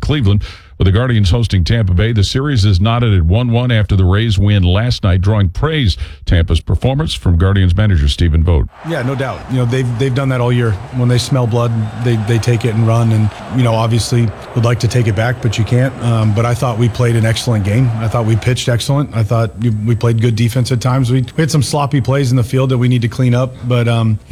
Cleveland. With the Guardians hosting Tampa Bay, the series is knotted at 1-1 after the Rays win last night, drawing praise Tampa's performance from Guardians manager Stephen Vogt. Yeah, no doubt. They've done that all year. When they smell blood, they take it and run. And obviously would like to take it back, but you can't. But I thought we played an excellent game. I thought we pitched excellent. I thought we played good defense at times. We had some sloppy plays in the field that we need to clean up. But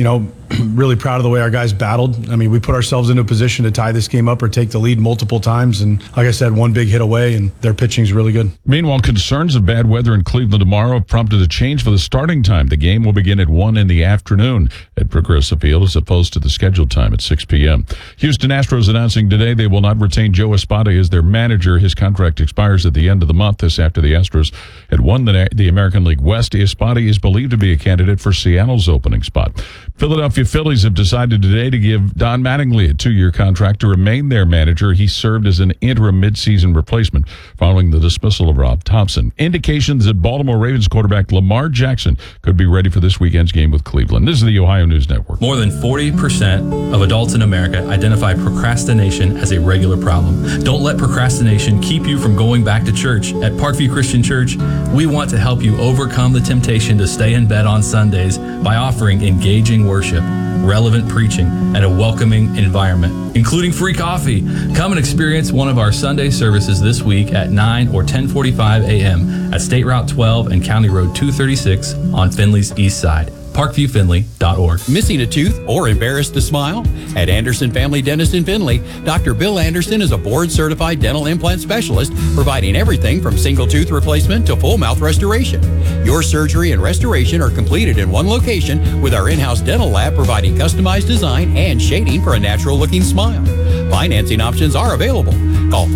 really proud of the way our guys battled. I mean, we put ourselves into a position to tie this game up or take the lead multiple times. And like I said, one big hit away, and their pitching's really good. Meanwhile, concerns of bad weather in Cleveland tomorrow have prompted a change for the starting time. The game will begin at 1 in the afternoon at Progressive Field as opposed to the scheduled time at 6 p.m. Houston Astros announcing today they will not retain Joe Espada as their manager. His contract expires at the end of the month. This after the Astros had won the American League West. Espada is believed to be a candidate for Seattle's opening spot. Philadelphia Phillies have decided today to give Don Mattingly a 2-year contract to remain their manager. He served as an interim midseason replacement following the dismissal of Rob Thompson. Indications that Baltimore Ravens quarterback Lamar Jackson could be ready for this weekend's game with Cleveland. This is the Ohio News Network. More than 40% of adults in America identify procrastination as a regular problem. Don't let procrastination keep you from going back to church. At Parkview Christian Church, we want to help you overcome the temptation to stay in bed on Sundays by offering engaging worship, relevant preaching, and a welcoming environment, including free coffee. Come and experience one of our Sunday services this week at 9 or 10:45 a.m. at State Route 12 and County Road 236 on Findlay's east side. ParkviewFindlay.org. Missing a tooth or embarrassed to smile? At Anderson Family Dentist in Findlay, Dr. Bill Anderson is a board-certified dental implant specialist providing everything from single tooth replacement to full mouth restoration. Your surgery and restoration are completed in one location with our in-house dental lab providing customized design and shading for a natural-looking smile. Financing options are available. Call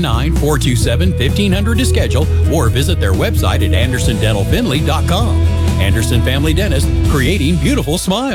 419-427-1500 to schedule or visit their website at andersondentalfindlay.com. Anderson Family Dentist, creating beautiful smiles.